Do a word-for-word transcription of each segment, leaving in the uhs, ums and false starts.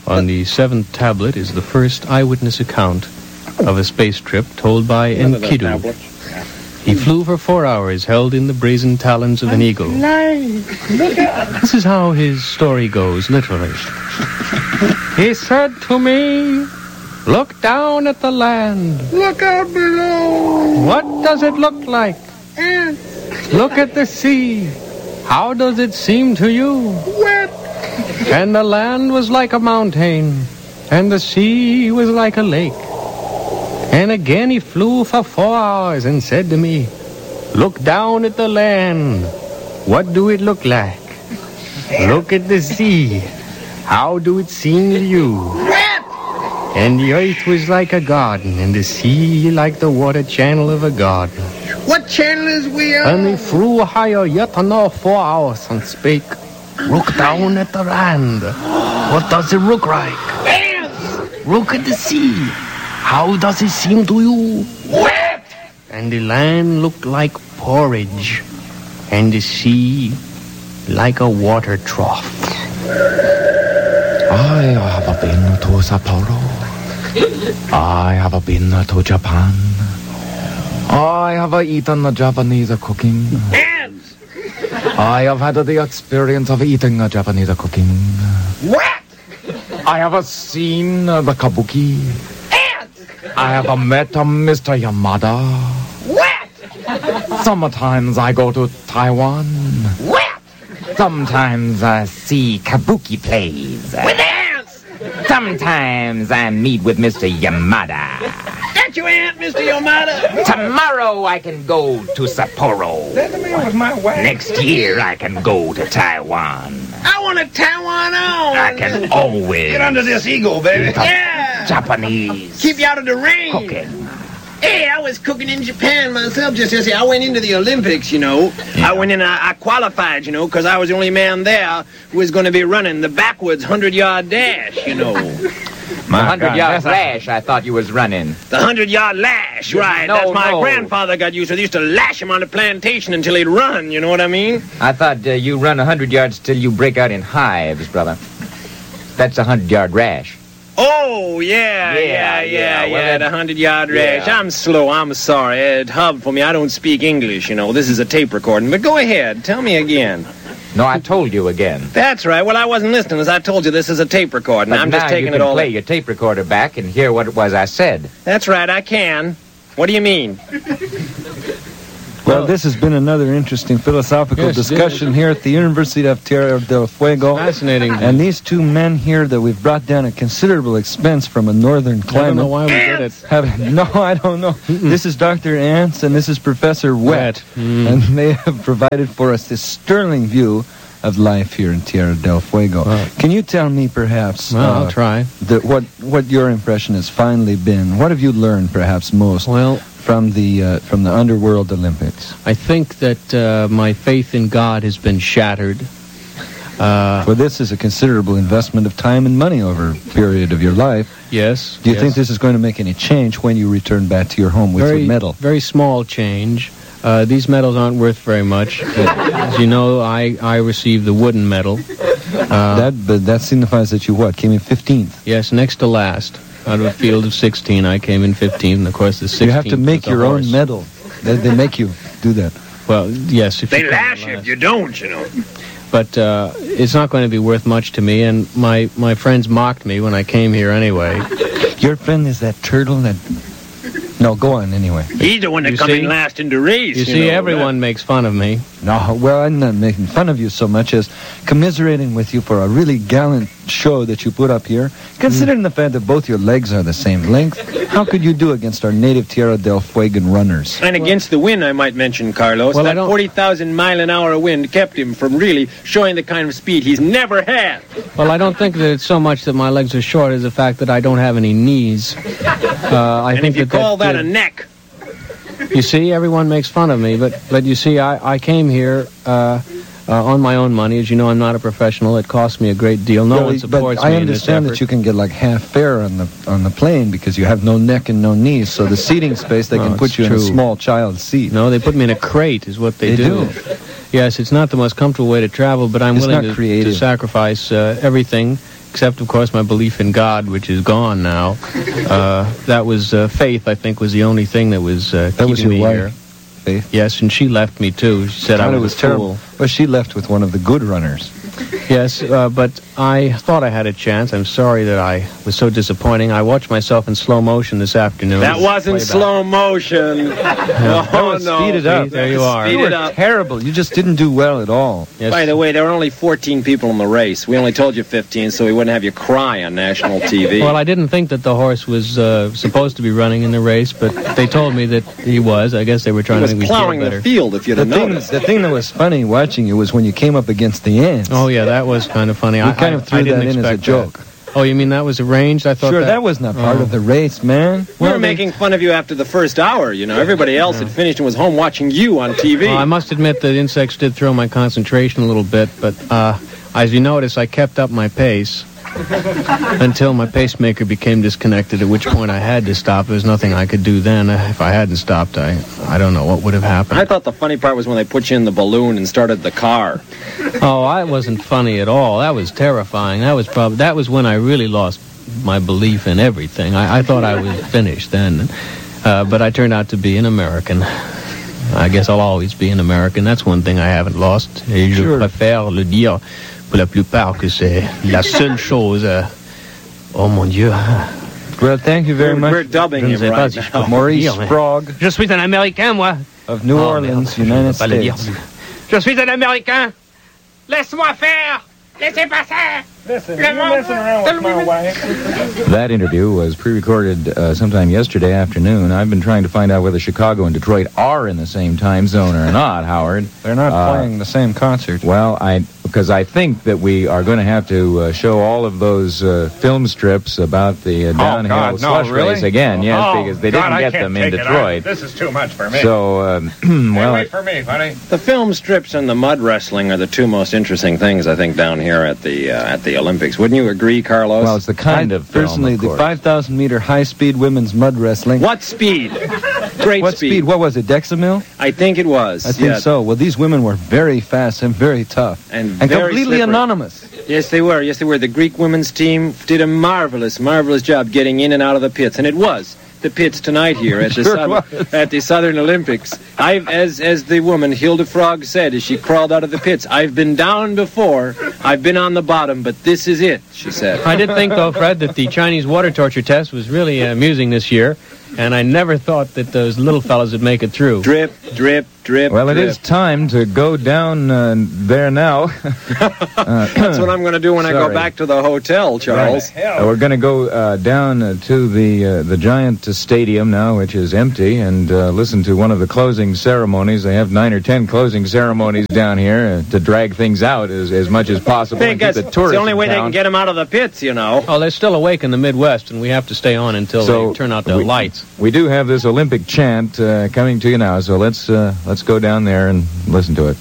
On the seventh tablet is the first eyewitness account of a space trip told by Enkidu. He flew for four hours, held in the brazen talons of an eagle. This is how his story goes, literally. He said to me, "Look down at the land. Look out below. What does it look like? Ants. Look at the sea. How does it seem to you?" Wet. And the land was like a mountain, and the sea was like a lake. And again he flew for four hours and said to me, "Look down at the land. What do it look like? Look at the sea. How do it seem to you?" Wet. And the earth was like a garden, and the sea like the water channel of a garden. What channel is we on? And he flew higher yet another four hours and spake, "Look down at the land. What does it look like? Ants. Look at the sea. How does it seem to you?" Wet. And the land looked like porridge, and the sea like a water trough. I have been to Sapporo. I have been to Japan. I have eaten Japanese cooking. Ants. I have had the experience of eating Japanese cooking. Wet. I have seen the kabuki. Ants. I have met Mister Yamada. Wet. Sometimes I go to Taiwan. Wet. Sometimes I see kabuki plays. With ants. Sometimes I meet with Mister Yamada. That's your aunt, Mister Yamada. Tomorrow I can go to Sapporo. That man was my wife. Next year I can go to Taiwan. I want a Taiwan on. I can always Get under this eagle, baby. eat a Yeah. Japanese Keep you out of the rain. cooking. Hey, I was cooking in Japan myself just yesterday. I went into the Olympics, you know. I went in, I, I qualified, you know, because I was the only man there who was going to be running the backwards hundred-yard dash, you know. My hundred-yard lash, I thought you was running. The hundred-yard lash, right. No, That's my no. grandfather got used to. They used to lash him on the plantation until he'd run, you know what I mean? I thought uh, you run a hundred yards till you break out in hives, brother. That's a hundred-yard rash. Oh, yeah, yeah, yeah, yeah, yeah. Well, the hundred-yard rash. yeah. I'm slow, I'm sorry. It's hard for me. I don't speak English, you know. This is a tape recording. But go ahead, tell me again. No, I told you again. That's right. Well, I wasn't listening. As I told you, this is a tape recording. But I'm now just taking you can it all play in. your tape recorder back and hear what it was I said. That's right, I can. What do you mean? Well, this has been another interesting philosophical Yes, it discussion is. here at the University of Tierra del Fuego. Fascinating. And these two men here that we've brought down at considerable expense from a northern I don't know climate. why we did it. Have, no, I don't know. This is Doctor Ants and this is Professor Wet. Wet. Mm. And they have provided for us this sterling view of life here in Tierra del Fuego. Wow. Can you tell me, perhaps, Well, uh, I'll try. the, what, what your impression has finally been? What have you learned, perhaps, most Well, from the uh, from the Underworld Olympics? I think that uh, my faith in God has been shattered. Uh, For this is a considerable investment of time and money over a period of your life. yes. Do you yes. think this is going to make any change when you return back to your home with very, your medal? Very small change. Uh, these medals aren't worth very much. As you know, I, I received the wooden medal. Uh, that but that signifies that you what? Came in fifteenth. yes, next to last. Out of a field of sixteen, I came in fifteenth, and of course the sixteenth You have to make was a your horse. own medal. They, they make you do that. Well, yes. If They you come in lash you last. if you don't, you know. But uh, it's not going to be worth much to me, and my, my friends mocked me when I came here anyway. Your friend is that turtle that... No, go on anyway. He's the one that You come see? in last in the race. You see, know, everyone makes fun of me. No, well, I'm not making fun of you so much as commiserating with you for a really gallant show that you put up here. Considering the fact that both your legs are the same length, how could you do against our native Tierra del Fuegan runners? And against the wind, I might mention, Carlos. Well, I that don't- forty thousand mile an hour wind kept him from really showing the kind of speed he's never had. Well, I don't think that it's so much that my legs are short as the fact that I don't have any knees. Uh, I And think if you that call that uh, a neck, You see, everyone makes fun of me, but but you see, I, I came here uh, uh, on my own money. As you know, I'm not a professional. It costs me a great deal. No Well, one supports but me I in this understand effort. that you can get like half fare on the on the plane because you have no neck and no knees. So the seating space, they No, can put it's you in a true. small child's seat. No, they put me in a crate, is what they, They do. Yes, it's not the most comfortable way to travel, but I'm It's willing not to, creative. to sacrifice uh, everything except, of course, my belief in God, which is gone now. Uh, that was uh, faith, I think, was the only thing that was uh, That keeping was your me wife, here. Faith? Yes, and she left me, too. She said I God, was, it was a terrible. fool. Well, she left with one of the good runners. Yes, uh, but I thought I had a chance. I'm sorry that I was so disappointing. I watched myself in slow motion this afternoon. That wasn't Playback. slow motion. No. Oh, no. Speed it up. There you are. Speed You it were up. terrible. You just didn't do well at all. Yes. By the way, there were only fourteen people in the race. We only told you fifteen so we wouldn't have you cry on national T V. Well, I didn't think that the horse was uh, supposed to be running in the race, but they told me that he was. I guess they were he trying to was make me feel plowing better. the field, if you'd The have thing, noticed. the thing that was funny watching you was when you came up against the ants. Oh, yeah, that was kind of funny. You I kind I, of threw I didn't that in as a expect joke. that. Oh, you mean that was arranged? I thought Sure, that, that was not part Oh. of the race, man. We Well, were they- making fun of you after the first hour, you know. Everybody else had finished and was home watching you on T V. Well, I must admit that insects did throw my concentration a little bit, but uh, as you notice, I kept up my pace until my pacemaker became disconnected, at which point I had to stop. There was nothing I could do then. Uh, If I hadn't stopped, I, I don't know what would have happened. I thought the funny part was when they put you in the balloon and started the car. Oh, I wasn't funny at all. That was terrifying. That was prob- That was when I really lost my belief in everything. I, I thought I was finished then, uh, but I turned out to be an American. I guess I'll always be an American. That's one thing I haven't lost. Et je Sure. préfère le dire pour la plupart que c'est la seule chose. euh, Oh mon Dieu. Well, thank you very We're, much. we're dubbing Je ne him sais pas right si je now. peux Maurice dire, mais- Sprague Je suis un Américain, moi. of New Oh, Orleans, merde, je United peux pas le dire. States. Je suis un Américain. Laisse-moi faire. Laissez passer. Listen, you're messing around with my wife. That interview was pre-recorded uh, sometime yesterday afternoon. I've been trying to find out whether Chicago and Detroit are in the same time zone or not, Howard. They're not Uh, playing the same concert. Well, I because I think that we are going to have to uh, show all of those uh, film strips about the uh, downhill God, no, slush really? race again. Yes, Oh, because they God, didn't I get can't them in take it. Detroit. I- this is too much for me. So, um, Hey, well, wait for me, buddy. The film strips and the mud wrestling are the two most interesting things, I think, down here at the uh, at the Olympics. Wouldn't you agree, Carlos? well, it's the kind I, of film, personally, of the course. five thousand meter high-speed women's mud wrestling. What speed? Great What speed? What was it, Dexamil? I think it was. I think yeah. so. Well, these women were very fast and very tough. And, And very completely slippery. anonymous. Yes, they were. Yes, they were. The Greek women's team did a marvelous, marvelous job getting in and out of the pits, and it was the pits tonight here at the Sure Southern, was. at the Southern Olympics. I've, as as the woman Hilda Frog said as she crawled out of the pits, I've been down before, I've been on the bottom, but this is it. She said. I did think, though, Fred, that the Chinese water torture test was really amusing this year, and I never thought that those little fellas would make it through. Drip, drip, drip. Well, it drip. is time to go down uh, there now. That's what I'm going to do when I go Sorry. back to the hotel, Charles. Uh, we're going to go uh, down uh, to the uh, the giant uh, stadium now, which is empty, and uh, listen to one of the closing ceremonies. They have nine or ten closing ceremonies down here uh, to drag things out as, as much as possible. and keep Because the it's tourists the only way in they town. can get them out of the pits, you know. Oh, they're still awake in the Midwest, and we have to stay on until So, they turn out the we- lights. We do have this Olympic chant uh, coming to you now, so let's uh, let's go down there and listen to it.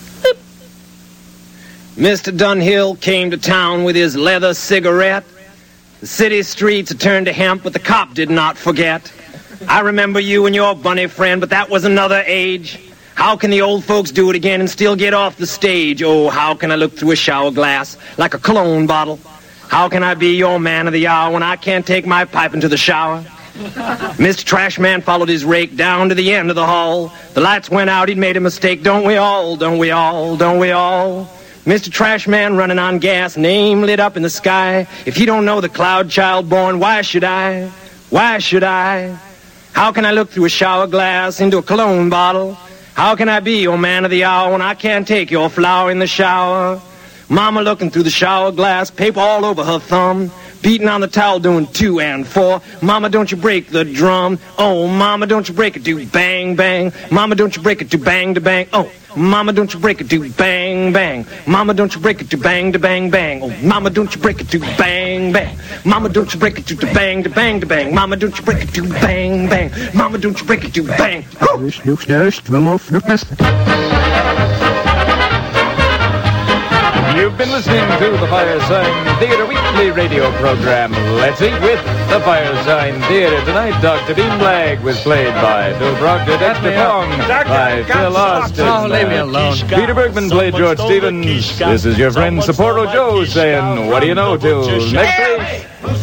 Mister Dunhill came to town with his leather cigarette. The city streets had turned to hemp, but the cop did not forget. I remember you and your bunny friend, but that was another age. How can the old folks do it again and still get off the stage? Oh, how can I look through a shower glass like a cologne bottle? How can I be your man of the hour when I can't take my pipe into the shower? Mister Trashman followed his rake down to the end of the hall. The lights went out, he'd made a mistake. Don't we all, don't we all, don't we all? Mister Trashman running on gas, name lit up in the sky. If you don't know the cloud child born, why should I? Why should I? How can I look through a shower glass into a cologne bottle? How can I be your man of the hour when I can't take your flower in the shower? Mama looking through the shower glass, paper all over her thumb. Beating on the towel, doing two and four. Mama, don't you break the drum. Oh, mama, don't you break it, do bang, bang. Mama, don't you break it, do bang, to bang. Oh, mama, don't you break it, do bang, bang. Mama, don't you break it, do bang, to bang, bang. Oh, mama, don't you break it, do bang, bang. Mama, don't you break it, do bang, to bang, to bang. Mama, don't you break it, do bang, bang. Mama, don't you break it, do bang. Oh. You've been listening to the Firesign Theater weekly radio program. Let's eat with the Firesign Theater. Tonight, Doctor Bean Blagg was played by Bill Proctor, Dexter Fong by Phil Austin. Oh, leave me alone. Peter Bergman played George Stevens. This is your friend Sapporo Joe saying, what do you know, till next week.